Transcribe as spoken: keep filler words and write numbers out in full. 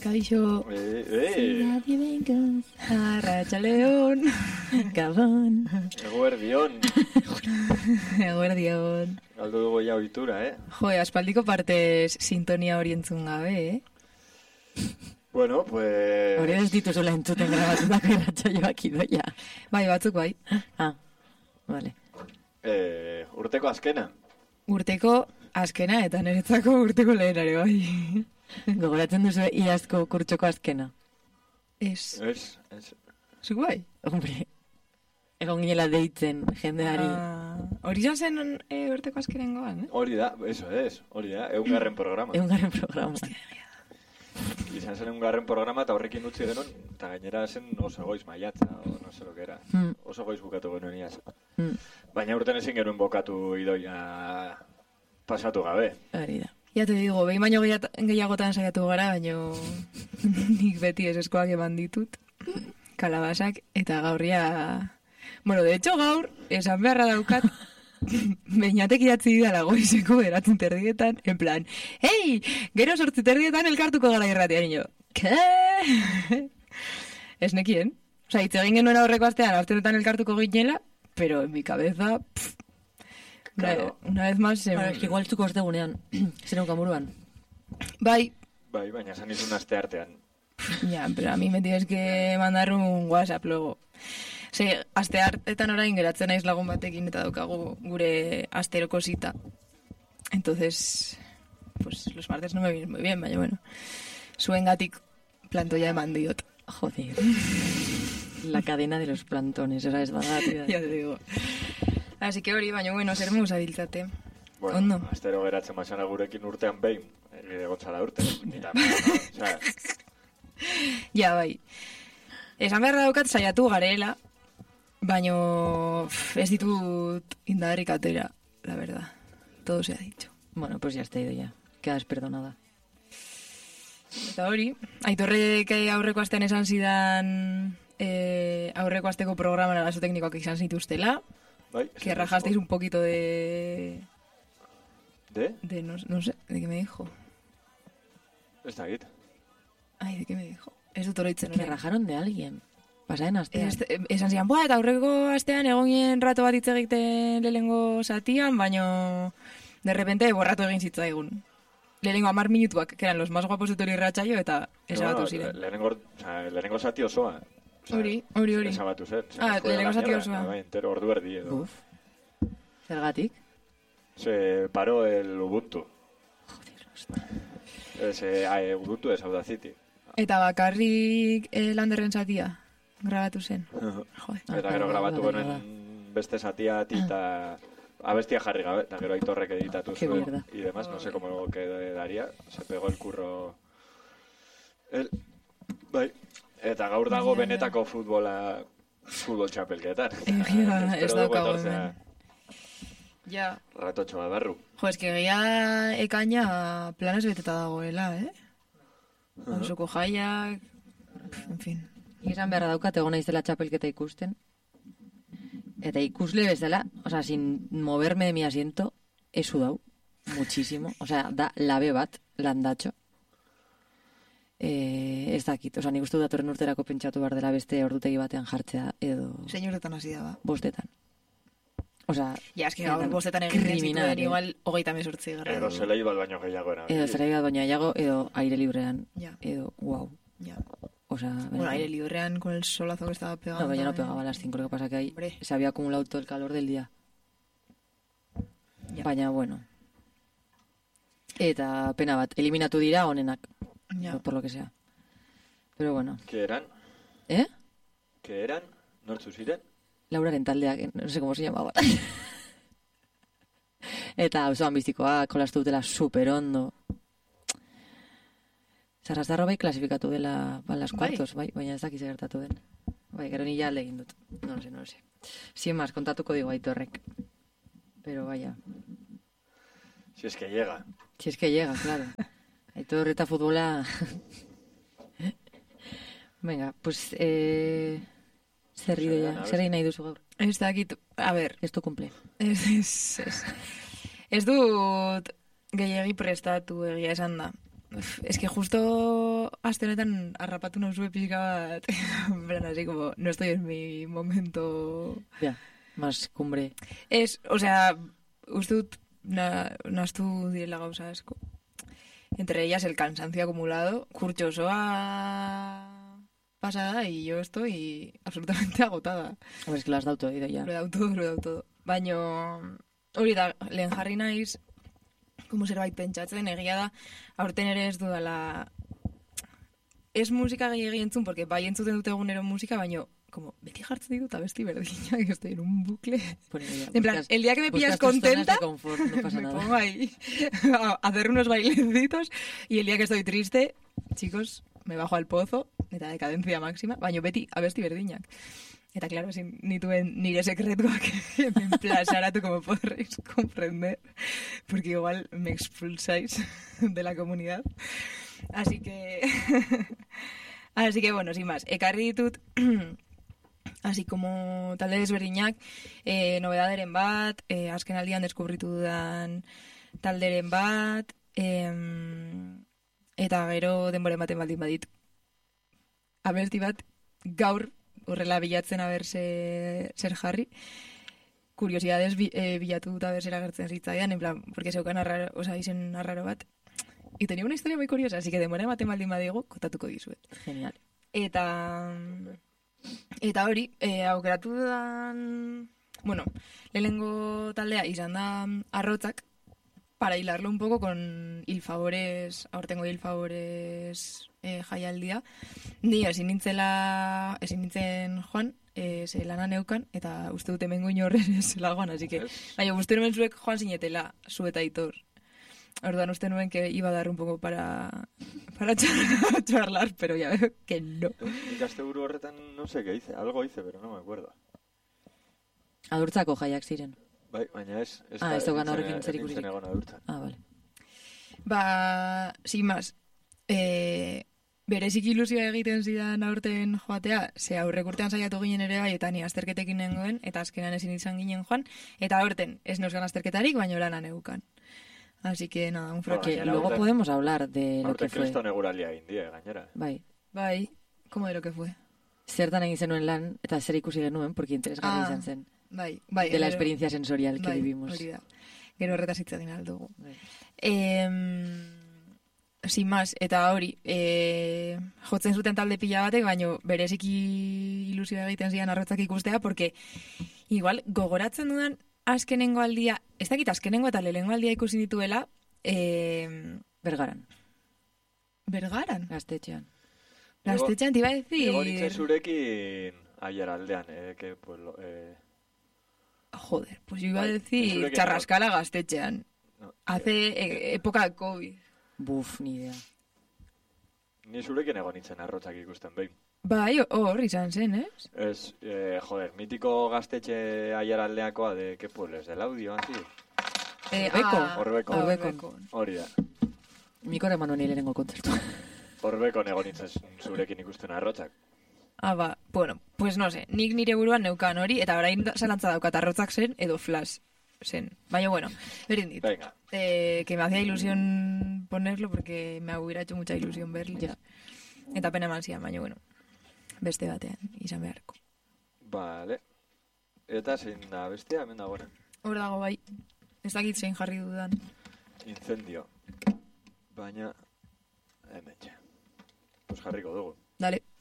Kaixo. Eh, eh. Arratsaldeon. Gabon. Eguerdion. Eguerdion. Galdu dugu ja ohitura, eh? Jo, aspaldiko partez sintonia hori entzun gabe, eh? Bueno, pues... Hori ez dituzula entzuten grabatutako irratsaioak idoia. Bai, batzuk bai. Ah, vale. Eh, urteko azkena. Urteko azkena eta niretzako urteko lehenare bai. Gogoratzen duzu iazko kurtsoko azkena. Ez. Ez, ez. Zuk bai? Hombre, egon ginela deitzen jendeari. Ah, hori izan zen e, urteko azkenengoan, eh? Hori da, eso es, hori da, eungarren programa. Eungarren programa. Izan zen eungarren programa eta horrekin utzi genuen, eta gainera zen oso goiz maiatza, o no sé lo que era. Hmm. Oso goiz bukatu genuen iaz. Hmm. Baina urten ezin genuen bokatu idoia pasatu gabe. Hori da. Ya te digo, behin baino gehiat- gehiagotan saiatu gara, baino nik beti eseskoak eman ditut, kalabasak, eta gaurria... Bueno, de hecho gaur, esan beharra daukat, beinatek idatzi didala goizeko beratzen terdietan, en plan, hei, gero sortzi terdietan elkartuko gara irratian, nio, ke? Ez nekien. Osa, hitz egin genuen aurreko astean, astenetan elkartuko ginela, pero en mi cabeza... Pff, Claro. Una, una vez más... Se... Claro, es que igual zuko ostegunean, zer neukan buruan. Bai, Bai, baina esan izun aste artean. ya, pero a mí me tienes que mandar un WhatsApp luego. Ze, aste hartetan orain geratzen naiz lagun batekin eta daukagu gure asteroko zita. Entonces, pues los martes no me vienen muy bien, baina bueno. Zuengatik plantoia eman diot. Joder. La cadena de los plantones, esa es verdad. Ya te digo. Así que hori, baina bueno, zer musa biltzate. Bueno, Ondo. astero geratzen mazana gurekin urtean behin, egide gotzala urte. Nita, no? Osea, Ja, bai. Esan beharra daukat saiatu garela, baino pff, ez ditut indarrik atera, la verdad. Todo se ha dicho. Bueno, pues ya está ido ya. Quedas perdonada. Eta hori, Aitorrek aurreko astean esan zidan eh, aurreko asteko programan arazo teknikoak izan zituztela, bai, que rajasteis un poquito de... ¿De? de no, no sé, ¿de qué me dijo? Ez da git. Ay, ¿de qué me dijo? Ez dut oroitzen. Que orain. rajaron de alguien. Pasaden astean. Ez- Esan zian, boa, eta aurreko astean egonien rato bat hitz egiten lehengo zatian, baino de repente borratu egin zitzaigun. Lehengo hamar minutuak, que eran los más guapos de Tori Ratxaio, eta esabatu No, ziren. Lehenengo, osea, lehenengo zati osoa. Osea, Hori, hori, hori. Esabatu zen. Ah, Se fue a la lehenengo zati mierda. osoa. Bai, entero ordu erdi edo. Uf. Zergatik? Se paró el Ubuntu. Ese, eh, Ubuntu es Audacity. Eta bakarrik eh, landerren zatia grabatu zen. Joder. Eta gero grabatu genuen beste zatia eta abestia jarri gabe, eta gero Aitorrek editatu Qué zuen mierda. y demás, no sé cómo quedaría, se pegó el curro el, bai, eta gaur dago Ja, ja. benetako futbola futbol txapelketan. Egia, ez Espero dugu daukagu etortzea hemen. Ja. ratotxo bat barru. Jo, eske gehiago ekaina planez beteta dagoela, eh? Osoko jaiak, pf, en fin. Nik esan beharra daukat egon naizela txapelketa ikusten. Eta ikusle bezala, o sea, sin moverme de mi asiento, he sudau muchísimo. O sea, da labe bat, landatxo. Eh, ez dakit, o sea, nik uste dut datorren urterako pentsatu behar dela beste ordutegi batean jartzea edo Zein urtetan hasi da, ba. bostetan. O sea, Ja, eske gaur benetan bostetan egin kriminal, zituen eh? igual hogeita mesortzi Edo gradu. zelei bat baino gehiago era. Edo zera bat baina gehiago, edo aire librean, Ja, edo wow. ja. O sea, Bueno, benetan. aire librean con el solazo que estaba pegando. No, pero ya no también. pegaba a las cinco, lo que pasa que ahí Hombre. se había acumulado todo el calor del día. Ja. Baina, bueno. Eta pena bat, eliminatu dira honenak, Ja. por lo que sea. Pero bueno, Que eran? ¿eh? Que eran? Nortzu ziren? Lauraren taldeak, no sé cómo se llamaba. Eta auzoan bizikoa, kolastu dutela super ondo. Sarrastarro bai klasifikatu dela ba, las Bai. cuartos, bai, baina ez dakiz gertatu den. Bai, gero ni ja alde egin dut. No lo sé, no lo sé. Sin más, kontatuko digo Aitorrek. Pero vaya, Si es que llega. si es que llega, claro. Aitor eta futbola... Venga, pues... Eh... Zer ideia, zer egin nahi duzu gaur? Ez dakit, a ber, Ez du kumple. ez, ez, ez. Ez dut gehiagi prestatu egia esan da. Uf, es que justo aste honetan harrapatu nauzue pixka bat, en plan, así como, no estoy en mi momento... Ja, más cumbre. Es, o sea, uste dut, na, naztu direla gauza asko. Entre ellas el cansancio acumulado, kurtso osoa pasada y yo estoy absolutamente agotada. Hombre, es que lo has dado todo, ya. Lo he dado todo, lo he dado todo. Baina, hori da, lehen jarri naiz, como zerbait pentsatzen, egia da, aurten ere ez dudala... Ez musika gehiagi entzun, porque bai entzuten dute egunero musika, baina, como, beti jartzen ditut abesti berdinak, que estoy en un bucle. Bueno, ya, En plan, buscas- el día que me pillas buscas tus zonas contenta, de confort, no pasa me nada. pongo ahí a hacer unos bailecitos, y el día que estoy triste, chicos, me bajo al pozo, eta decadencia máxima, baina beti abesti berdinak. Eta claro, sin nituen nire sekretuak en plazaratu, como podréis comprender, porque igual me expulsáis de la comunidad. Así que... Así que, bueno, sin más, ekarri ditut... Así como talde desberdinak, eh, nobedaderen bat, eh, azken aldian deskubritu dudan talderen bat, em, eta gero denboren baten baldin badit. Abesti bat, gaur horrela bilatzen aber ze, zer jarri. Kuriosidades bi, eh, bilatu dut aber zer agertzen zitzaidan, en plan, porque zeukan arraro, o sea, izen arraro bat. Y tenía una historia muy curiosa, así que denboren baten baldin badigu, kontatuko dizuet. Genial. Eta... Eta hori, e, aukeratu dudan... Bueno, lehenengo taldea izan da Arrotzak, para hilarlo un poco con Ilfabores, aurtengo Ilfabores e, jaialdia. Ni ezin nintzela, ezin nintzen joan, e, ze lana neukan, eta uste dut hemengo inorren ez lagoan, así que... Baina, uste nuen zuek joan zinetela, zu eta Aitor. Orduan uste nuen que iba a dar un poco para, para char- charlar, pero ya veo que no. Nik asteburu horretan no sé qué hice, algo hice, pero no me acuerdo. Adurtzako jaiak ziren. Bai, baina ez... ez Ah, da- ez daukan nintzen- horrekin ez zerikusirik. nintzen egon adurtzan. Ah, vale. Ba, sin más, e, berezik ilusioa egiten zidan aurten joatea, ze aurrek urtean saiatu ginen ere bai, eta ni azterketekin nengoen, eta azkenan ezin izan ginen joan, eta aurten ez neuzkan azterketarik, baino lana neukan. Así que nada, un Bueno, Que fracaso. baina luego aurten- podemos hablar de lo que Aurten fue. kriston eguralia egin die, gainera. Bai. Bai, como de lo que fue. Zertan egin zenuen lan, eta zer ikusi genuen, porque interesgarri Ah, izan zen. Bai, bai. De la gero- experiencia sensorial que bai, vivimos. Hori da. Gero horretaz hitz egin ahal dugu. Bai. Eh, sin más, eta hori, eh, jotzen zuten talde pila batek, baino bereziki ilusioa egiten zidan Arrotzak ikustea, porque igual gogoratzen dudan azkenengo aldia, ez dakit azkenengo eta lehenengo aldia ikusi dituela, eh, Bergaran, Bergaran. gaztetxean. Gaztetxean te iba a decir... Ego nintzen zurekin aier aldean, eh, que pueblo... Eh, Joder, pues yo iba a Bai, decir zurekin Charrascala Gaztetxean. no, Hace eh, época de COVID. Buf, ni idea. Ni zurekin egon nintzen arrotzak ikusten behin. Bai, hor izan zen, ez? Ez, eh, joder, mitiko gaztetxe aier aldeakoa de, ¿qué pueblo es? Del audio, así? Eh, Orbeko. ah, Orbeko. ah, Orbeko. Hori da. Mikor eman honi lehenengo kontzertu. Horbekon egon nintzen zurekin ikusten arrotzak. Ah, ba, bueno, pues no sé, nik nire buruan neukan hori, eta orain da- zalantza daukat Arrotzak zen, edo Flash zen. Baina, bueno, berdin dit. Venga. Eh, que me hacía ilusión ponerlo, porque me hubiera hecho mucha ilusión verles. Ja. Eta pena eman zian, baina, bueno, beste batean, izan beharko. Vale. Eta zein da bestia, hemen dagoena. Hor dago bai, ez dakit zein jarri dudan. Incendio. Baina, hemen txe. Pues jarriko dugu. Dale.